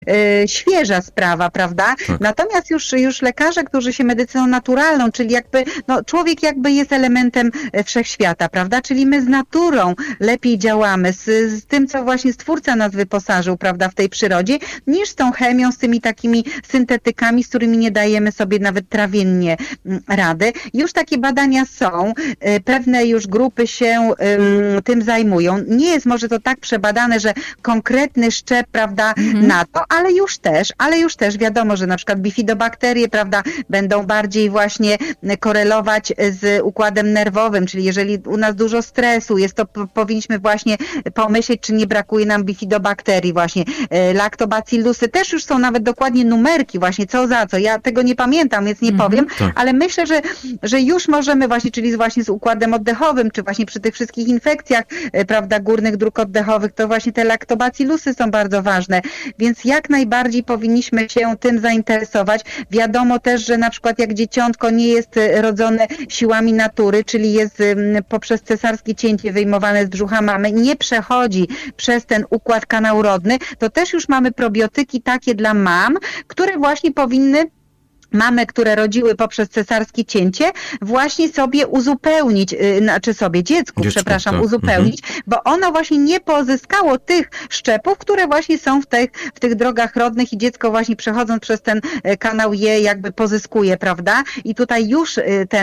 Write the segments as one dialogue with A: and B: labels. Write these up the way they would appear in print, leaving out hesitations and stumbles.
A: świeża sprawa, prawda?
B: Tak.
A: Natomiast już lekarze, którzy się medycyną naturalną, czyli jakby, no człowiek jakby jest elementem wszechświata, prawda? Czyli my z naturą lepiej działamy, z tym, co właśnie Stwórca nas wyposażył, prawda, w tej przyrodzie, niż z tą chemią, z tymi takimi syntetykami, z którymi nie dajemy sobie nawet trawiennie rady. Już takie badania są, pewne już grupy się tym zajmują. Nie jest może to tak przebadane, że konkretny szczep, prawda, na to, ale już też wiadomo, że na przykład bifidobakterie, prawda, będą bardziej właśnie korelować z układem nerwowym, czyli jeżeli u nas dużo stresu jest, to powinniśmy właśnie pomyśleć, czy nie brakuje nam bifidobakterii właśnie. Laktobacillusy też już są nawet dokładnie numerki właśnie, co za co. Ja tego nie pamiętam, więc nie powiem, ale myślę, że już możemy właśnie, czyli właśnie z układem oddechowym, czy właśnie przy tych wszystkich infekcjach, prawda, górnych dróg oddechowych, to właśnie te laktobacillusy są bardzo ważne, więc jak najbardziej powinniśmy się tym zainteresować. Wiadomo też, że na przykład jak dzieciątko nie jest rodzone siłami natury, czyli jest poprzez cesarskie cięcie wyjmowane z brzucha mamy, nie przechodzi przez ten układ kanał rodny, to też już mamy probiotyki takie dla mam, które właśnie powinny mamy, które rodziły poprzez cesarskie cięcie, właśnie sobie uzupełnić, dziecku, uzupełnić, bo ono właśnie nie pozyskało tych szczepów, które właśnie są w tych drogach rodnych i dziecko właśnie przechodząc przez ten kanał je jakby pozyskuje, prawda? I tutaj już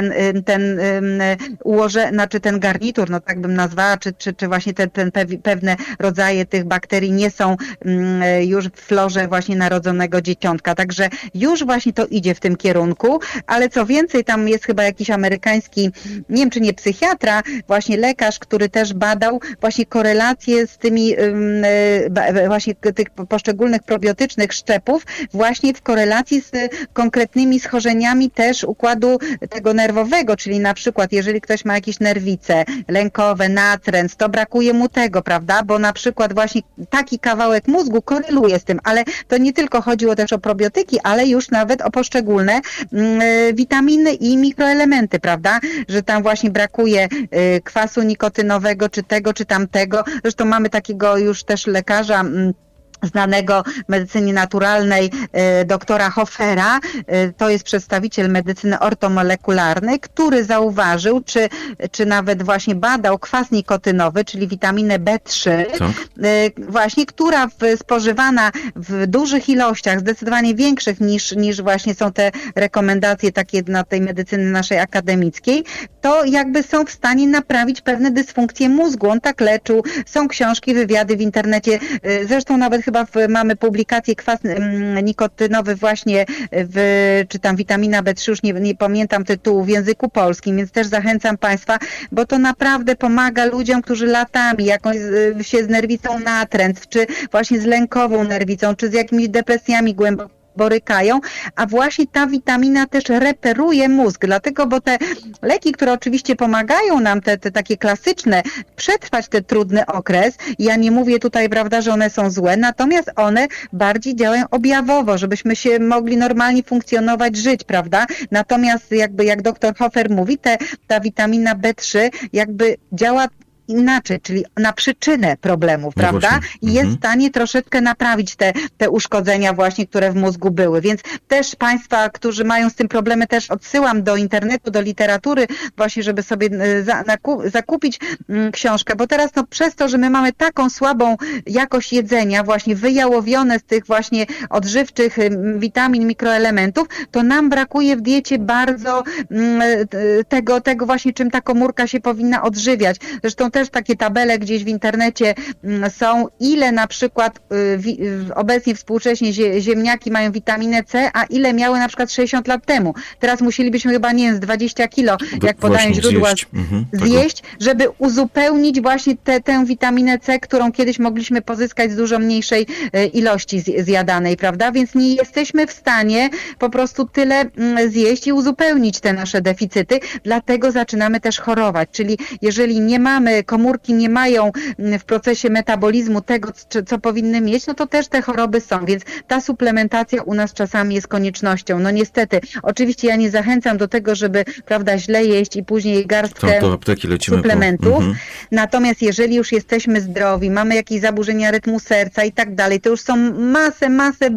A: ten garnitur, no tak bym nazwała, czy właśnie pewne rodzaje tych bakterii nie są już w florze właśnie narodzonego dzieciątka. Także już właśnie to idzie w tym kierunku, ale co więcej, tam jest chyba jakiś amerykański, nie wiem czy nie psychiatra, właśnie lekarz, który też badał właśnie korelacje z tymi właśnie tych poszczególnych probiotycznych szczepów właśnie w korelacji z konkretnymi schorzeniami też układu tego nerwowego, czyli na przykład jeżeli ktoś ma jakieś nerwice lękowe, natręt, to brakuje mu tego, prawda, bo na przykład właśnie taki kawałek mózgu koreluje z tym, ale to nie tylko chodziło też o probiotyki, ale już nawet o poszczególne witaminy i mikroelementy, prawda, że tam właśnie brakuje kwasu nikotynowego, czy tego, czy tamtego. Zresztą mamy takiego już też lekarza znanego w medycynie naturalnej doktora Hoffera, to jest przedstawiciel medycyny ortomolekularnej, który zauważył, czy nawet właśnie badał kwas nikotynowy, czyli witaminę B3, właśnie, która spożywana w dużych ilościach, zdecydowanie większych niż właśnie są te rekomendacje takie na tej medycyny naszej akademickiej, to jakby są w stanie naprawić pewne dysfunkcje mózgu. On tak leczył, są książki, wywiady w internecie, zresztą nawet chyba mamy publikację kwas nikotynowy właśnie czy tam witamina B3, już nie pamiętam tytułu w języku polskim, więc też zachęcam Państwa, bo to naprawdę pomaga ludziom, którzy latami jakąś się z nerwicą natręt, czy właśnie z lękową nerwicą, czy z jakimiś depresjami głęboko borykają, a właśnie ta witamina też reperuje mózg, dlatego, bo te leki, które oczywiście pomagają nam, te takie klasyczne, przetrwać ten trudny okres, ja nie mówię tutaj, prawda, że one są złe, natomiast one bardziej działają objawowo, żebyśmy się mogli normalnie funkcjonować, żyć, prawda, natomiast jakby jak dr Hofer mówi, ta witamina B3 jakby działa inaczej, czyli na przyczynę problemów, no prawda? Właśnie. I jest w stanie troszeczkę naprawić te uszkodzenia właśnie, które w mózgu były. Więc też Państwa, którzy mają z tym problemy, też odsyłam do internetu, do literatury właśnie, żeby sobie zakupić książkę, bo teraz no przez to, że my mamy taką słabą jakość jedzenia, właśnie wyjałowione z tych właśnie odżywczych witamin, mikroelementów, to nam brakuje w diecie bardzo tego właśnie, czym ta komórka się powinna odżywiać. Zresztą też takie tabele gdzieś w internecie są, ile na przykład obecnie współcześnie ziemniaki mają witaminę C, a ile miały na przykład 60 lat temu. Teraz musielibyśmy chyba, nie wiem, z 20 kilo, jak podają źródła, zjeść, żeby uzupełnić właśnie tę witaminę C, którą kiedyś mogliśmy pozyskać z dużo mniejszej ilości zjadanej, prawda? Więc nie jesteśmy w stanie po prostu tyle zjeść i uzupełnić te nasze deficyty, dlatego zaczynamy też chorować. Czyli jeżeli nie mamy komórki nie mają w procesie metabolizmu tego, co powinny mieć, no to też te choroby są, więc ta suplementacja u nas czasami jest koniecznością. No niestety, oczywiście ja nie zachęcam do tego, żeby, prawda, źle jeść i później garstkę
B: do apteki lecimy
A: suplementów. Natomiast jeżeli już jesteśmy zdrowi, mamy jakieś zaburzenia rytmu serca i tak dalej, to już są masę